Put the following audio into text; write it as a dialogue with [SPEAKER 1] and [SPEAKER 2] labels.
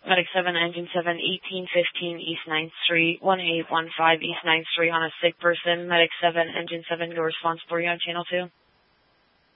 [SPEAKER 1] Medic 7, Engine 7, 1815 East 9th Street, 1815 East 9th Street on a sick person. Medic 7, Engine 7, go responsible. Are you on channel 2?